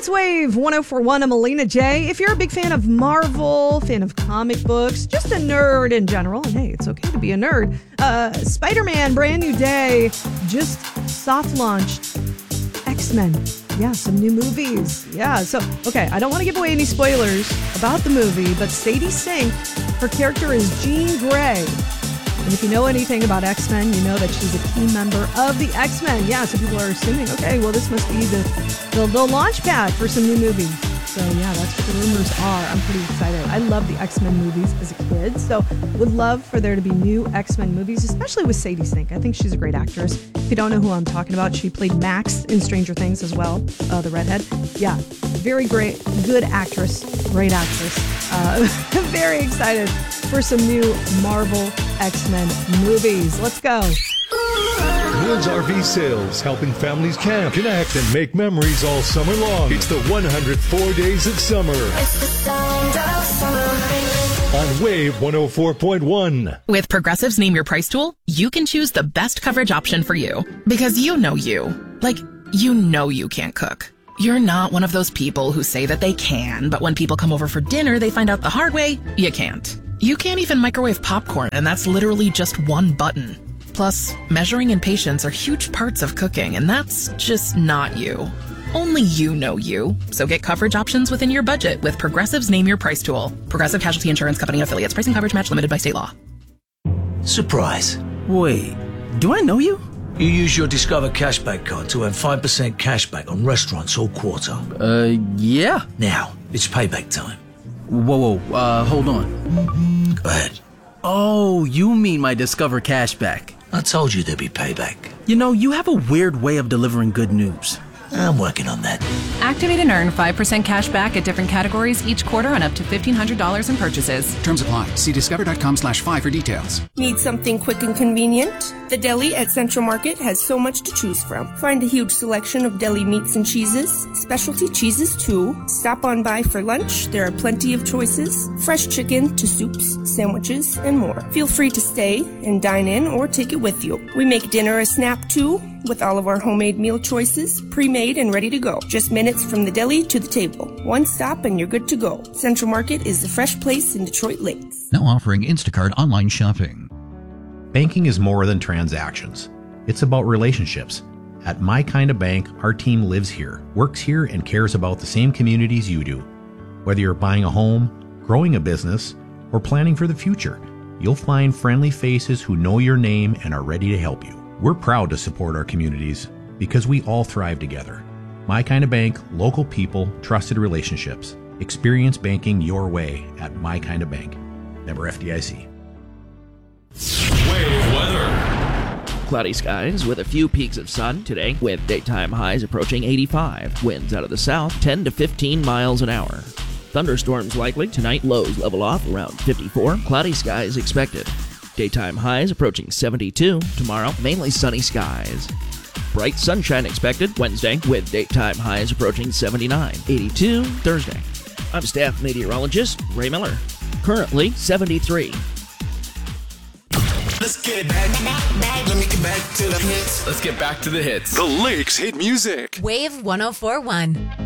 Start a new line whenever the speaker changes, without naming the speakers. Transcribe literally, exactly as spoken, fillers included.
It's Wave one oh four point one. I'm Alina J. If you're a big fan of Marvel, fan of comic books, just a nerd in general, and hey, it's okay to be a nerd, uh, Spider-Man Brand New Day just soft launched. X-Men. Yeah, some new movies. Yeah, so, okay, I don't want to give away any spoilers about the movie, but Sadie Sink, her character is Jean Grey. And if you know anything about X-Men, you know that she's a key member of the X-Men. Yeah, so people are assuming, okay, well, this must be the, the, the launch pad for some new movies. So, yeah, that's what the rumors are. I'm pretty excited. I love the X-Men movies as a kid, so would love for there to be new X-Men movies, especially with Sadie Sink. I think she's a great actress. If you don't know who I'm talking about, she played Max in Stranger Things as well, uh, the redhead. Yeah, very great, good actress, great actress. Uh, very excited for some new Marvel X-Men movies. Let's go.
Woods R V Sales, helping families camp, connect, and make memories all summer long. It's the one hundred four days of summer.
It's the sound of summer.
On Wave one oh four point one.
With Progressive's Name Your Price tool, you can choose the best coverage option for you. Because you know you. Like, you know you can't cook. You're not one of those people who say that they can, but when people come over for dinner, they find out the hard way, you can't. You can't even microwave popcorn, and that's literally just one button. Plus, measuring and patience are huge parts of cooking, and that's just not you. Only you know you. So get coverage options within your budget with Progressive's Name Your Price tool. Progressive Casualty Insurance Company affiliates. Pricing coverage match limited by state law.
Surprise.
Wait, do I know you?
You use your Discover Cashback card to earn five percent cashback on restaurants all quarter.
Uh, yeah.
Now, it's payback time.
Whoa, whoa, uh, hold on.
Go ahead.
Oh, you mean my Discover Cashback.
I told you there'd be payback.
You know, you have a weird way of delivering good news.
I'm working on that.
Activate and earn five percent cash back at different categories each quarter on up to fifteen hundred dollars in purchases.
Terms apply. See discover.com slash five for details.
Need something quick and convenient? The deli at Central Market has so much to choose from. Find a huge selection of deli meats and cheeses, specialty cheeses too. Stop on by for lunch. There are plenty of choices. Fresh chicken to soups, sandwiches, and more. Feel free to stay and dine in or take it with you. We make dinner a snap too, with all of our homemade meal choices, pre-made and ready to go. Just minutes from the deli to the table. One stop and you're good to go. Central Market is the fresh place in Detroit Lakes.
Now offering Instacart online shopping.
Banking is more than transactions. It's about relationships. At My Kinda Bank, our team lives here, works here, and cares about the same communities you do. Whether you're buying a home, growing a business, or planning for the future, you'll find friendly faces who know your name and are ready to help you. We're proud to support our communities because we all thrive together. My Kinda Bank, local people, trusted relationships. Experience banking your way at My Kinda Bank. Member F D I C.
Wave weather. Cloudy skies with a few peaks of sun today, with daytime highs approaching eighty-five. Winds out of the south, ten to fifteen miles an hour. Thunderstorms likely tonight. Lows level off around fifty-four. Cloudy skies expected. Daytime highs approaching seventy-two. Tomorrow, mainly sunny skies. Bright sunshine expected Wednesday, with daytime highs approaching seventy-nine. eighty-two Thursday. I'm staff meteorologist Ray Miller. Currently seventy-three.
Let's get back, back, back. Let me get back to the hits.
Let's get back to the hits.
The Lakes hit music.
Wave one oh four point one.